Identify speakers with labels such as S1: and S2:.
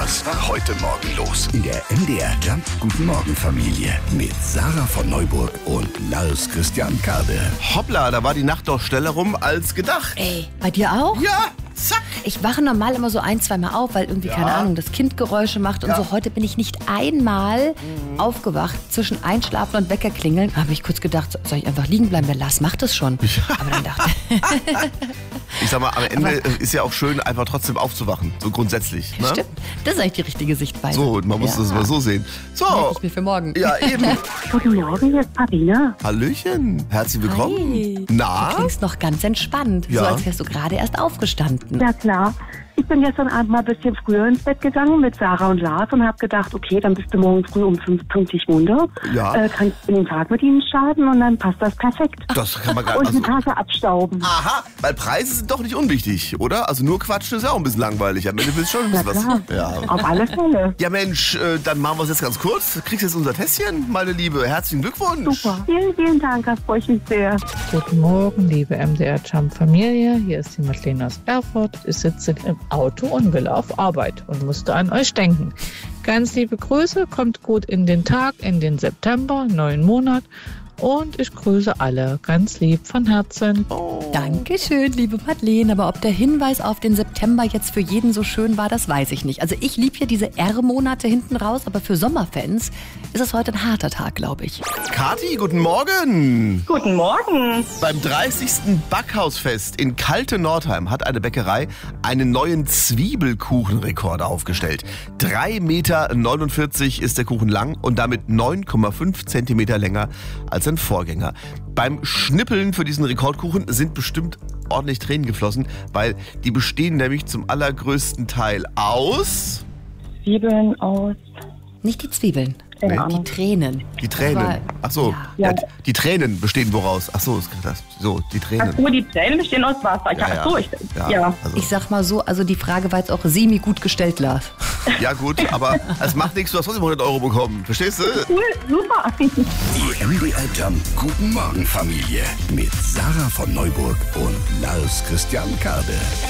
S1: Was war heute Morgen los? In der MDR Jump Guten Morgen Familie mit Sarah von Neuburg und Lars Christian Kade.
S2: Hoppla, da war die Nacht doch schneller rum als gedacht.
S3: Ey, bei dir auch?
S2: Ja, zack.
S3: Ich wache normal immer so 1-2 Mal auf, weil irgendwie, keine Ahnung, das Kind Geräusche macht und so. Heute bin ich nicht einmal aufgewacht zwischen Einschlafen und Weckerklingeln. Da habe ich kurz gedacht, soll ich einfach liegen bleiben? Der Lars macht das schon. Aber dann dachte
S2: ich sag mal, am Ende ist ja auch schön, einfach trotzdem aufzuwachen. So grundsätzlich. Ne?
S3: Stimmt, das ist eigentlich die richtige Sichtweise.
S2: So, man muss das mal so sehen. So.
S3: Merke ich mir für morgen.
S2: Ja, eben.
S4: Guten Morgen, hier ist Sabine.
S2: Hallöchen, herzlich willkommen.
S3: Hey.
S2: Na?
S3: Du klingst noch ganz entspannt,
S2: Ja.
S3: so als wärst du gerade erst aufgestanden.
S4: Ja klar, ich bin gestern Abend mal ein bisschen früher ins Bett gegangen mit Sarah und Lars und habe gedacht, okay, dann bist du morgen früh um 5 pünktlich munter.
S2: Ja.
S4: Kannst du den Tag mit ihnen starten und dann passt das perfekt.
S2: Das kann man gar
S4: Und
S2: nicht.
S4: eine Tasse abstauben.
S2: Aha, weil Preise sind doch nicht unwichtig, oder? Also nur quatschen ist ja auch ein bisschen langweilig. Am Ende willst du schon ein
S4: Na
S2: bisschen was.
S4: klar,
S2: Ja.
S4: auf alle Fälle.
S2: Ja Mensch, dann machen wir es jetzt ganz kurz. Du kriegst jetzt unser Tässchen, meine Liebe. Herzlichen Glückwunsch.
S4: Super, vielen, vielen Dank, das freue ich mich sehr.
S5: Guten Morgen, liebe MDR Jump Familie. Hier ist die Madeleine aus Erfurt. Ich sitze im Auto und will auf Arbeit und musste an euch denken. Ganz liebe Grüße, kommt gut in den Tag, in den September, neuen Monat. Und ich grüße alle ganz lieb von Herzen.
S3: Dankeschön, liebe Madeleine. Aber ob der Hinweis auf den September jetzt für jeden so schön war, das weiß ich nicht. Also ich liebe ja diese R-Monate hinten raus, aber für Sommerfans ist es heute ein harter Tag, glaube ich.
S2: Kathi, guten Morgen.
S6: Guten Morgen.
S2: Beim 30. Backhausfest in Kalte-Nordheim hat eine Bäckerei einen neuen Zwiebelkuchenrekord aufgestellt. 3,49 Meter ist der Kuchen lang und damit 9,5 Zentimeter länger als sein Vorgänger. Beim Schnippeln für diesen Rekordkuchen sind bestimmt ordentlich Tränen geflossen, weil die bestehen nämlich zum allergrößten Teil aus...
S6: Zwiebeln aus.
S3: Nicht die Zwiebeln,
S6: Keine
S3: die
S6: Ahnung.
S3: Tränen.
S2: Die Tränen.
S3: Aber-
S2: Ach so,
S6: Ja.
S2: die Tränen bestehen woraus? Ach so, die Tränen.
S6: Ach so, die Zellen bestehen aus Wasser.
S2: Ja,
S6: Ach so, ja.
S2: Also,
S3: Ich sag mal so, also die Frage war jetzt auch semi gut gestellt, Lars.
S2: ja gut, aber es macht nichts, du hast trotzdem 100 Euro bekommen. Verstehst du?
S6: Cool, super.
S1: Die MDR Jump Guten Morgen Familie mit Sarah von Neuburg und Lars Christian Kade.